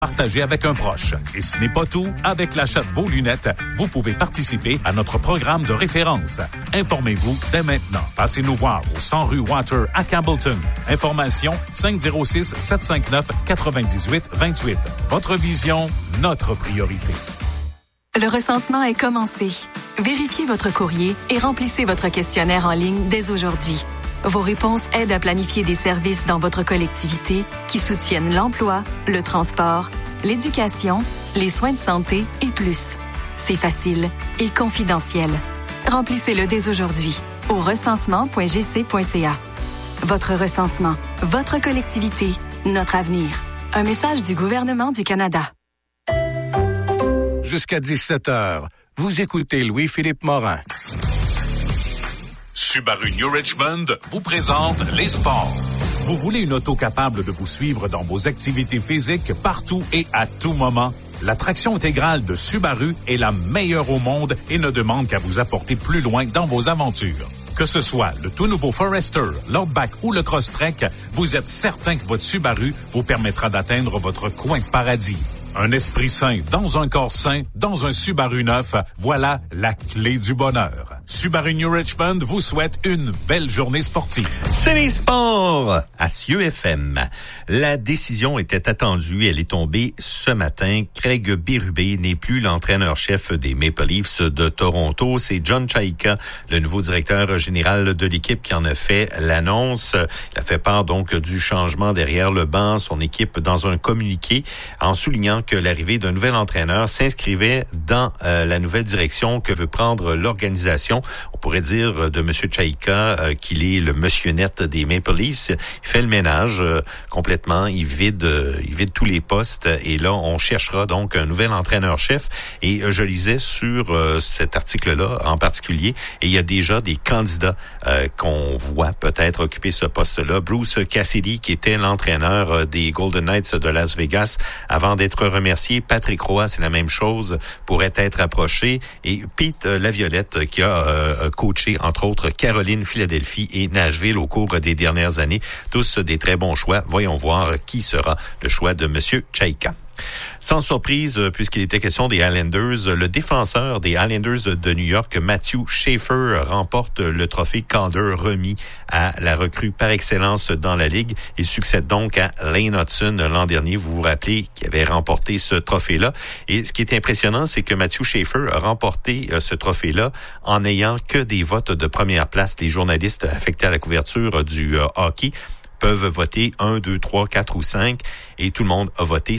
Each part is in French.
Partagez avec un proche. Et ce n'est pas tout, avec l'achat de vos lunettes, vous pouvez participer à notre programme de référence. Informez-vous dès maintenant. Passez nous voir au 100 rue Water à Campbellton. Information 506-759-9828. Votre vision, notre priorité. Le recensement est commencé. Vérifiez votre courrier et remplissez votre questionnaire en ligne dès aujourd'hui. Vos réponses aident à planifier des services dans votre collectivité qui soutiennent l'emploi, le transport, l'éducation, les soins de santé et plus. C'est facile et confidentiel. Remplissez-le dès aujourd'hui au recensement.gc.ca. Votre recensement, votre collectivité, notre avenir. Un message du gouvernement du Canada. Jusqu'à 17h, vous écoutez Louis-Philippe Morin. Subaru New Richmond vous présente les sports. Vous voulez une auto capable de vous suivre dans vos activités physiques partout et à tout moment? La traction intégrale de Subaru est la meilleure au monde et ne demande qu'à vous apporter plus loin dans vos aventures. Que ce soit le tout nouveau Forester, l'Outback ou le Crosstrek, vous êtes certain que votre Subaru vous permettra d'atteindre votre coin de paradis. Un esprit sain dans un corps sain, dans un Subaru neuf, voilà la clé du bonheur. Subaru New Richmond vous souhaite une belle journée sportive. C'est les sports à Cieux FM. La décision était attendue, elle est tombée ce matin. Craig Berube n'est plus l'entraîneur-chef des Maple Leafs de Toronto. C'est John Chayka, le nouveau directeur général de l'équipe, qui en a fait l'annonce. Il a fait part donc du changement derrière le banc, son équipe, dans un communiqué, en soulignant que l'arrivée d'un nouvel entraîneur s'inscrivait dans la nouvelle direction que veut prendre l'organisation. On pourrait dire de M. Chayka qu'il est le monsieur net des Maple Leafs. Il fait le ménage complètement, il vide tous les postes, et là, on cherchera donc un nouvel entraîneur-chef. Et je lisais sur cet article-là en particulier, et il y a déjà des candidats qu'on voit peut-être occuper ce poste-là. Bruce Cassidy, qui était l'entraîneur des Golden Knights de Las Vegas avant d'être remercié. Patrick Roy, c'est la même chose, pourrait être approché. Et Pete Laviolette, qui a coaché, entre autres, Caroline, Philadelphie et Nashville au cours des dernières années. Tous des très bons choix. Voyons voir qui sera le choix de M. Chayka. Sans surprise, puisqu'il était question des Islanders, le défenseur des Islanders de New York, Matthew Schaefer, remporte le trophée Calder remis à la recrue par excellence dans la Ligue. Il succède donc à Lane Hudson l'an dernier, vous vous rappelez, qui avait remporté ce trophée-là. Et ce qui est impressionnant, c'est que Matthew Schaefer a remporté ce trophée-là en n'ayant que des votes de première place. Les journalistes affectés à la couverture du hockey peuvent voter 1, 2, 3, 4 ou 5, et tout le monde a voté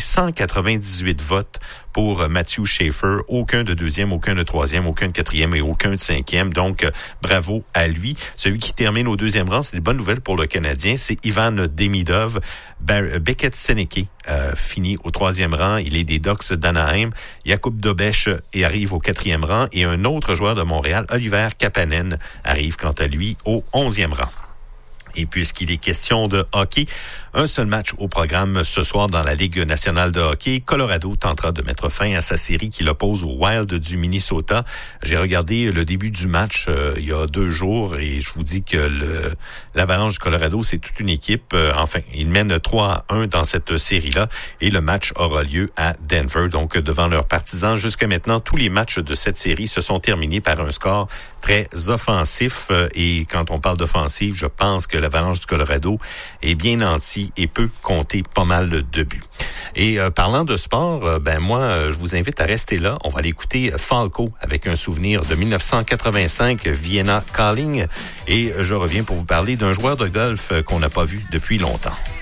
198 votes pour Matthew Schaefer. Aucun de deuxième, aucun de troisième, aucun de quatrième et aucun de cinquième. Donc, bravo à lui. Celui qui termine au deuxième rang, c'est des bonnes nouvelles pour le Canadien, c'est Ivan Demidov. Beckett Seneke finit au troisième rang. Il est des Ducks d'Anaheim. Jakub Dobeš arrive au quatrième rang, et un autre joueur de Montréal, Oliver Kapanen, arrive quant à lui au 11e rang. Et puisqu'il est question de hockey, un seul match au programme ce soir dans la Ligue nationale de hockey. Colorado tentera de mettre fin à sa série qui l'oppose au Wild du Minnesota. J'ai regardé le début du match il y a 2 jours, et je vous dis que l'Avalanche du Colorado, c'est toute une équipe. Enfin, ils mènent 3-1 dans cette série-là, et le match aura lieu à Denver, donc devant leurs partisans. Jusqu'à maintenant, tous les matchs de cette série se sont terminés par un score très offensif, et quand on parle d'offensive, je pense que l'Avalanche du Colorado est bien nantie et peut compter pas mal de buts. Et parlant de sport, moi, je vous invite à rester là. On va aller écouter Falco avec un souvenir de 1985, Vienna Calling, et je reviens pour vous parler d'un joueur de golf qu'on n'a pas vu depuis longtemps.